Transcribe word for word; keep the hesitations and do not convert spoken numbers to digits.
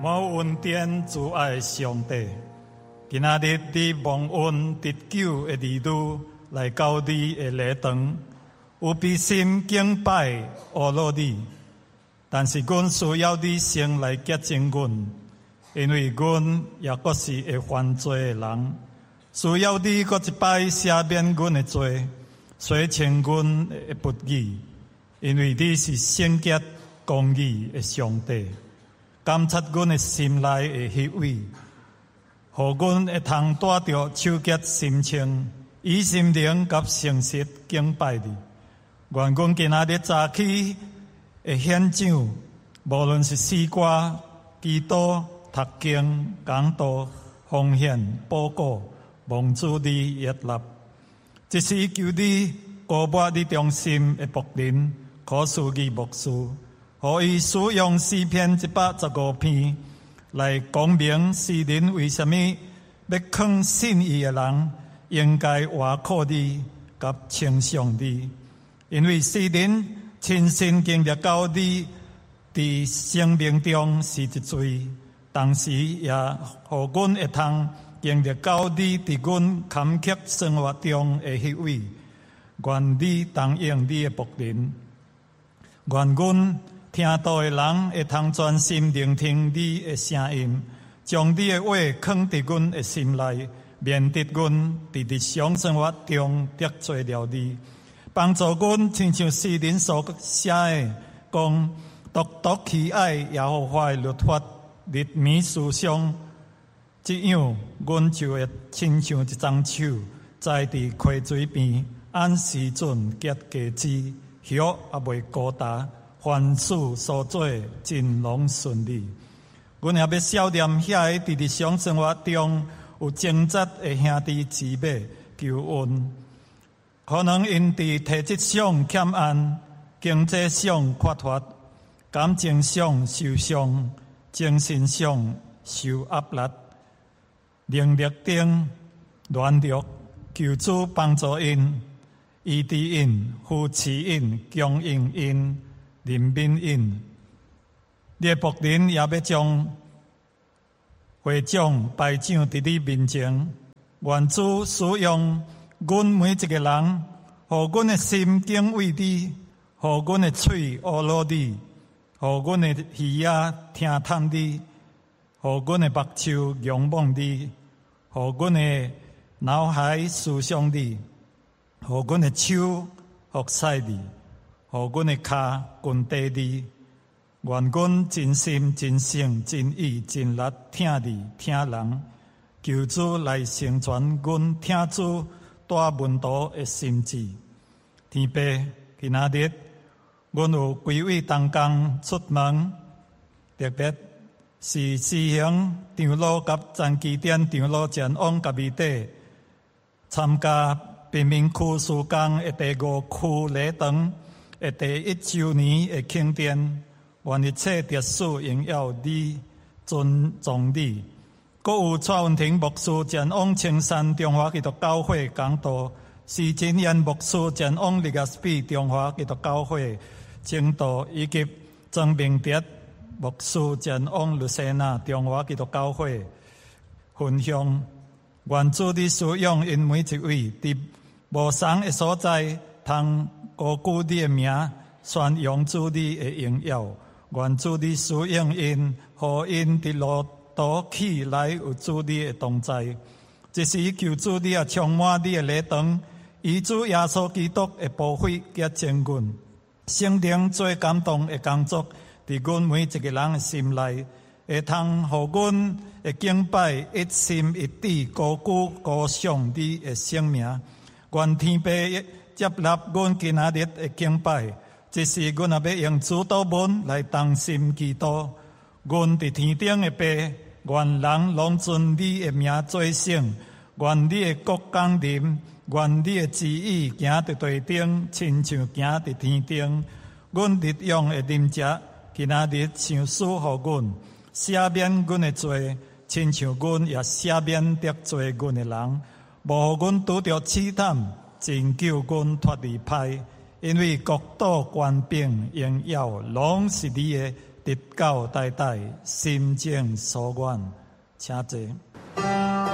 无恩典主爱上帝，今仔日伫蒙恩得救的儿女来到你的礼堂，有悲心敬拜阿罗你，但是阮需要你先来洁净阮，因为阮也阁是会犯罪的人，需要你阁一摆赦免阮的罪，洗清阮的不义，因为你是圣洁公义的上帝。监察阮的心内的虚伪，互阮会通带着手洁心清，以心灵甲诚实敬拜你。愿阮今仔日早起会献上，无论是诗歌、祈祷、读经、讲道、奉献、报告，蒙主你悦纳。即是求你鼓舞你中心的仆人，可使伊牧师。可以使用诗篇一百十五篇来讲明诗人为什么要肯信伊的人应该活靠你甲称颂你，因为诗人亲身经历到你伫生命中是一罪，同时也互阮会通经历到你伫阮坎坷生活中的虚伪。愿你答应你的仆人，愿阮听到的人会通专心聆听你的声音，将你的话藏伫阮的心内，免得阮伫日常生活中得罪了你。帮助阮亲像诗人所写的，讲独独喜爱耶和华的律法，日暝思想，这样阮就会亲像一张手，栽伫溪水边，按时阵结果子，叶也袂孤单。凡事所做尽拢顺利。阮也要少念遐个伫日常生活中有挣扎的兄弟姊妹求恩，可能因伫体质上欠安、经济上缺乏、感情上受伤、精神上受压力、能力顶软弱，求主帮助因、医治因、扶持因、供应因。人民因，你的仆人也要将会长摆上伫你面前，愿主使用阮每一个人，互阮的心敬畏你，互阮的嘴阿罗你，互阮的耳仔听探你，互阮的目睭仰望你，互阮的脑海思想你，互阮的手服侍你。互阮的脚grund地你，愿阮真心、真性、真意、真力听你、听人，求主来成全阮听主带门徒的心志。天父，今仔日阮有几位同工出门，特别是施行长老甲残基典长老前往甲米底参加平民区事工的第五区礼堂。诶，第一周年的庆典，愿一切特殊荣耀你、尊重你。阁有蔡文婷牧师前往青山中华基督教会讲道，施真彦牧师前往利亚斯比中华基督教会讲道，以及曾明德牧师前往路西那中华基督教会分享。愿主你使用因每一位伫无相的所在，通高举你的名，宣扬主你的荣耀。愿主你使用因，互因伫路途起来有主你的同在。这时求主你也充满你的礼堂，以主耶稣基督的保惠洁净阮。圣灵最感动的工作，伫阮每一个人的心内，会通互阮的敬拜一心一意，高举高颂你的圣名。愿天父接纳阮今仔日的敬拜，这是阮也要用主祷文来同心祈祷。阮伫天顶的父，愿人拢尊你的名做圣，愿你的国降临，愿你的旨意行伫地顶，亲像行伫天顶。阮日用的饮食，今仔日像赐互阮，赦免阮的罪，亲像阮也赦免得罪阮的人，无互阮拄着试探。拯救阮脱离歹，因为国度、权柄、荣耀，拢是你的， 直到代代，心正所愿，请坐。